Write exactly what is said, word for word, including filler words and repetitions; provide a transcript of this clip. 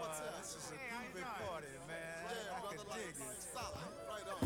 Boy, tell this you. is a Hey, how you groovy doing? party, man. Yeah, I brother, can like, dig it. solid. Right